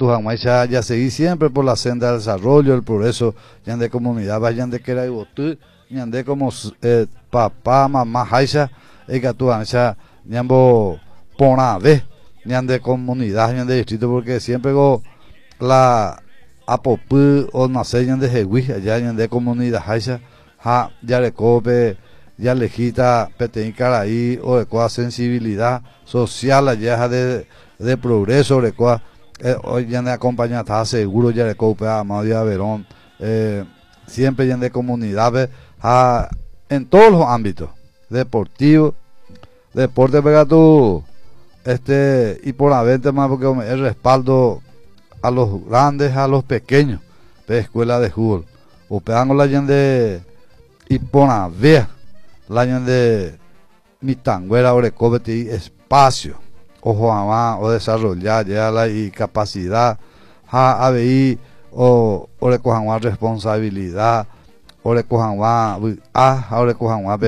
tu jamaicha ya seguí siempre por la senda del desarrollo, el progreso, ya de comunidad, vayan de que era y botu, ya de como papá, mamá, jaisa, y que tu jamaicha, ya pona ve, ya de comunidad, ya de distrito, porque siempre go la apopu o no sé, ya de jehui, allá ya de comunidad, jaisa, ja, ya le cope, ya lejita, petenica ahí, o de cuál sensibilidad social, allá de progreso, de cuál. Hoy ya de acompañar, está seguro ya de cope, Amadia Verón, siempre ya de comunidad, en todos los ámbitos, deportivo, deporte, pega tú, y por la venta más, porque el respaldo a los grandes, a los pequeños, de escuela de fútbol, o pegan con la gente, y por la vea, la gente, mi tanguera, o recobre espacio, ojo a o desarrollar ya la y capacidad a ver o le cojan más responsabilidad o le cojan más o le cojan más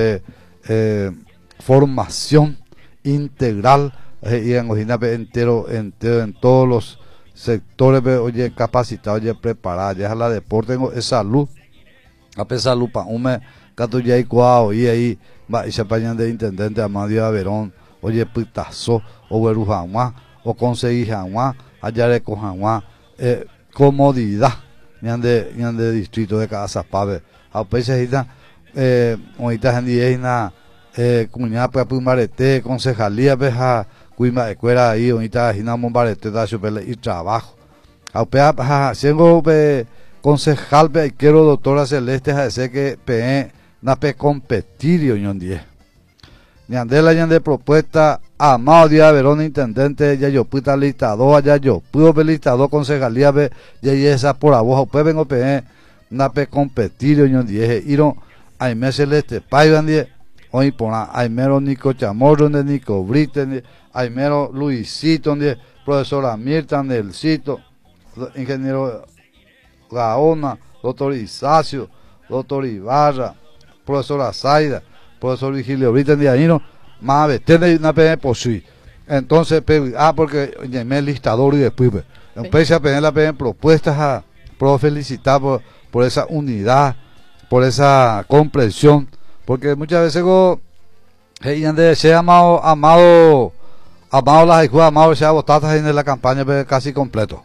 formación integral y entero en todos los sectores oye capacitado oye preparado ya la deporte es salud a pesar salud para un mes gato ya y cuau y ahí va y se apañan de intendente Amadio Verón oye pitazo o verujamá o conseguir jamás allá de cojamá comodidad de distrito de casa pave a veces ahorita ahorita cuñada para pumarete concejalía veja cuima de cuera ahí ahorita hina mombarete da chupele y trabajo a pea siendo concejal pe quiero doctora Celeste a ese que pe na pe competir yo ñon 10 ñandela ñande propuesta Amadia Verón intendente ya yo puta listado ya yo pudo ver listado concejalía ve ya esa por abajo pues vengo pe na pe competir yo ñon 10 iro ay me Celeste paigan 10 hoy pona ay mero Nico Chamorro de Nico Brite ay mero Luisito de profesora Mirta del Cito ingeniero Gaona doctor Isacio doctor Ibarra profesora Zaida profesor Vigilio Brite de ahí no más tiene una pe posible entonces porque me listador y después empecé a pedir la propuestas a felicitar por esa unidad por esa comprensión porque muchas veces se ha amado las escuelas, amado se ha votado en la campaña casi completo.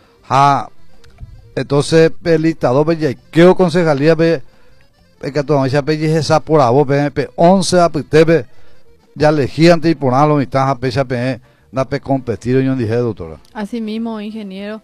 Entonces, el listado, ¿qué concejalía ve? Que todavía se esa por a vos, 11 a pite, ya elegían y ponerlo, y están a pesar de competir, yo dije, doctora. Así mismo, ingeniero.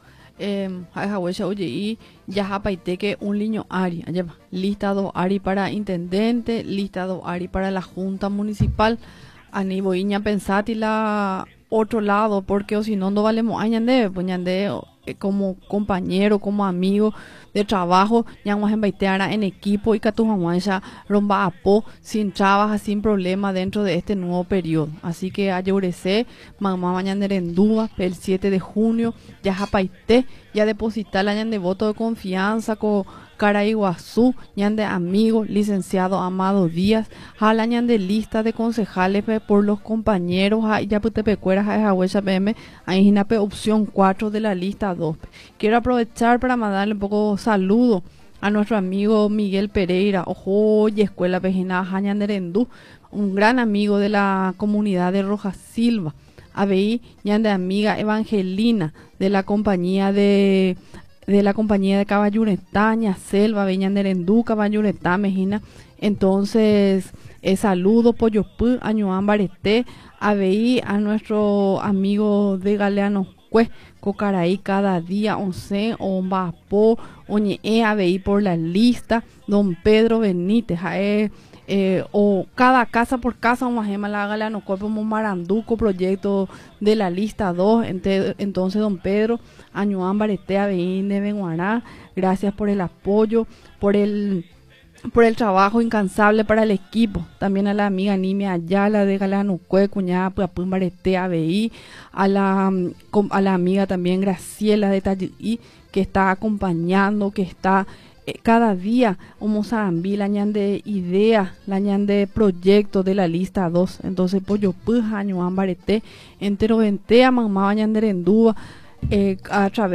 Y ya apaite que un niño ari listado ari para intendente listado ari para la junta municipal a nivoiña pensati la otro lado porque o si no valemos añande pues ñande como compañero como amigo de trabajo ñamos en baiteara en equipo y catujamuancha romba apo sin trabaja sin problema dentro de este nuevo periodo así que ayurece mamá mañana en duda el 7 de junio ya japaite ya depositar la ñan de voto de confianza con Caraiguazú, ñan de amigo, licenciado Amado Díaz, jala ñan de lista de concejales por los compañeros, ya putepecueras a Huecha PM, ahí opción 4 de la lista 2. Quiero aprovechar para mandarle un poco saludo a nuestro amigo Miguel Pereira, ojo, y escuela pejina Jañan de Rendú, un gran amigo de la comunidad de Rojas Silva. Abei, ñan de amiga Evangelina, de la compañía de Caballuretá, Selva, Veñan de Rendú, Caballuretá, Mejina. Entonces, saludo Poyopú, Añuán Bareté, Abei, a nuestro amigo de Galeano Cue, Cocaraí, cada día, 11, Ombapo, Oñe, Abei por la lista, don Pedro Benítez, o cada casa por casa, una gema la Galeano Cue, como Maranduco, proyecto de la lista 2, entonces don Pedro, Añuán Bareté, Abei de Benguará, gracias por el apoyo, por el trabajo incansable para el equipo, también a la amiga Nimia Ayala de Galanucue, cuñada Puapún Bareté, ABI, a la amiga también Graciela de Tallí, que está acompañando, que está cada día, Sarambí, la ñan de idea, la ñan de proyecto de la lista 2, entonces Pollo Puja, Añuán Bareté, entero ventea, mamá ñan de Rendúa, a través